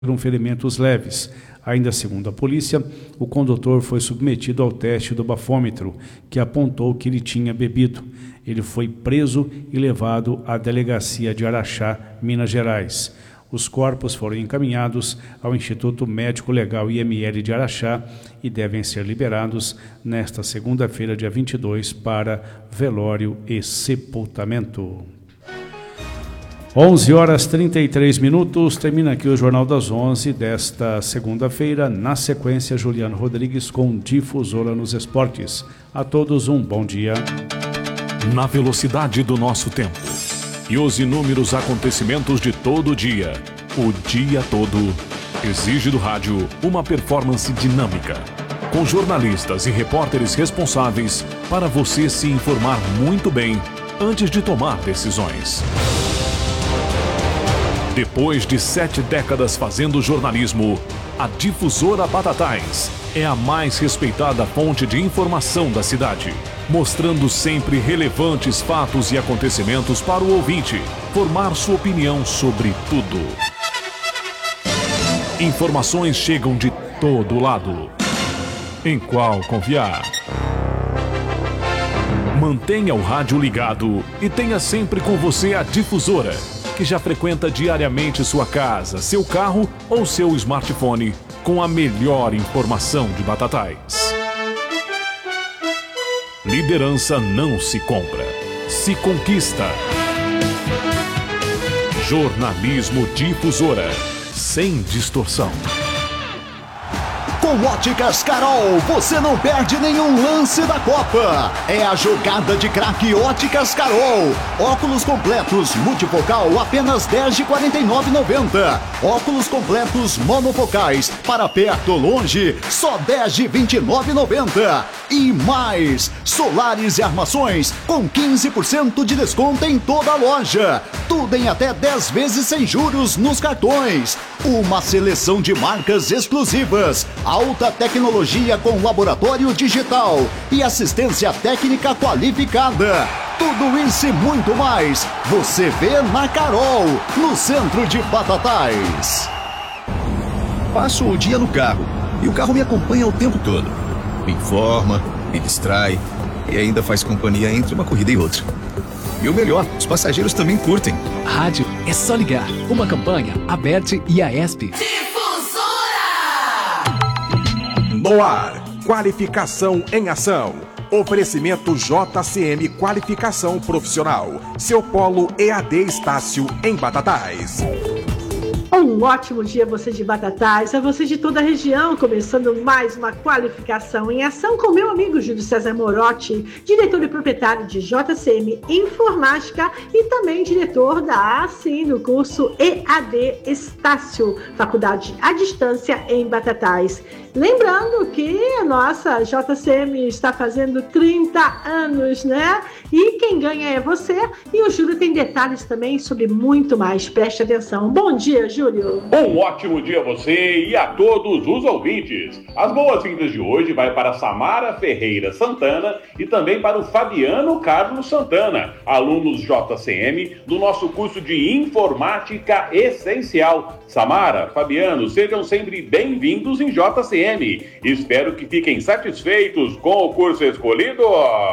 com ferimentos leves. Ainda segundo a polícia, o condutor foi submetido ao teste do bafômetro, que apontou que ele tinha bebido. Ele foi preso e levado à delegacia de Araxá, Minas Gerais. Os corpos foram encaminhados ao Instituto Médico Legal IML de Araxá e devem ser liberados nesta segunda-feira, dia 22, para velório e sepultamento. 11h33, termina aqui o Jornal das 11 desta segunda-feira. Na sequência, Juliano Rodrigues com Difusora nos Esportes. A todos um bom dia. Na velocidade do nosso tempo e os inúmeros acontecimentos de todo dia, o dia todo, exige do rádio uma performance dinâmica, com jornalistas e repórteres responsáveis para você se informar muito bem antes de tomar decisões. Depois de 7 décadas fazendo jornalismo, a Difusora Batatais é a mais respeitada fonte de informação da cidade, mostrando sempre relevantes fatos e acontecimentos para o ouvinte formar sua opinião sobre tudo. Informações chegam de todo lado. Em qual confiar? Mantenha o rádio ligado e tenha sempre com você a Difusora, que já frequenta diariamente sua casa, seu carro ou seu smartphone com a melhor informação de Batatais. Liderança não se compra, se conquista. Jornalismo Difusora, sem distorção. Com Óticas Carol, você não perde nenhum lance da Copa. É a jogada de craque Óticas Carol. Óculos completos multifocal apenas R$ 10,49,90. Óculos completos monofocais para perto ou longe só R$ 10,29,90. E mais, solares e armações com 15% de desconto em toda a loja. Tudo em até 10 vezes sem juros nos cartões. Uma seleção de marcas exclusivas. Alta tecnologia com laboratório digital e assistência técnica qualificada. Tudo isso e muito mais você vê na Carol, no centro de Batatais. Passo o dia no carro e o carro me acompanha o tempo todo. Me informa, me distrai e ainda faz companhia entre uma corrida e outra. E o melhor, os passageiros também curtem. Rádio é só ligar. Uma campanha, Aberte e Aesp. No ar, qualificação em ação. Oferecimento JCM Qualificação Profissional. Seu polo EAD Estácio em Batatais. Um ótimo dia a você de Batatais, a você de toda a região, começando mais uma qualificação em ação com meu amigo Júlio César Morotti, diretor e proprietário de JCM Informática e também diretor da ACI no curso EAD Estácio, faculdade à distância em Batatais. Lembrando que a nossa JCM está fazendo 30 anos, né? E quem ganha é você. E o Júlio tem detalhes também sobre muito mais. Preste atenção. Bom dia, Júlio. Um ótimo dia a você e a todos os ouvintes. As boas-vindas de hoje vai para Samara Ferreira Santana e também para o Fabiano Carlos Santana, alunos JCM do nosso curso de Informática Essencial. Samara, Fabiano, sejam sempre bem-vindos em JCM. Espero que fiquem satisfeitos com o curso escolhido.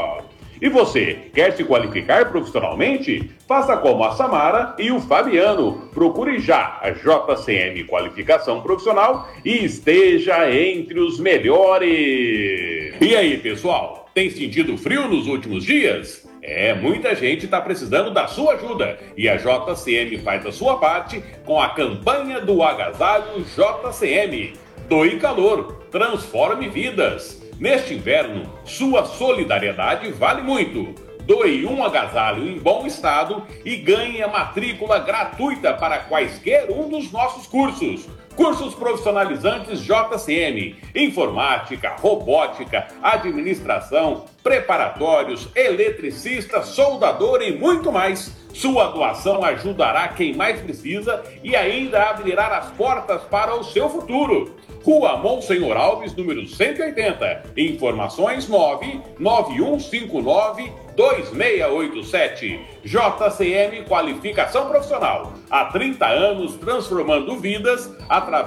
E você, quer se qualificar profissionalmente? Faça como a Samara e o Fabiano. Procure já a JCM Qualificação Profissional e esteja entre os melhores. E aí, pessoal, tem sentido frio nos últimos dias? Muita gente está precisando da sua ajuda e a JCM faz a sua parte com a campanha do agasalho JCM. Doe calor, transforme vidas. Neste inverno, sua solidariedade vale muito. Doe um agasalho em bom estado e ganhe a matrícula gratuita para quaisquer um dos nossos cursos. Cursos profissionalizantes JCM, informática, robótica, administração, preparatórios, eletricista, soldador e muito mais. Sua doação ajudará quem mais precisa e ainda abrirá as portas para o seu futuro. Rua Monsenhor Alves, número 180. Informações 99159 2687. JCM Qualificação Profissional. Há 30 anos transformando vidas através